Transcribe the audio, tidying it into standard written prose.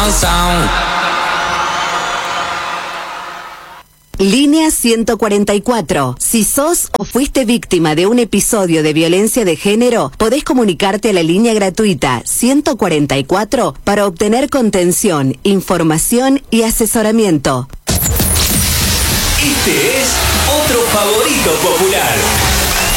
sound. Línea 144. Si sos o fuiste víctima de un episodio de violencia de género, podés comunicarte a la línea gratuita 144 para obtener contención, información y asesoramiento. Este es otro favorito popular.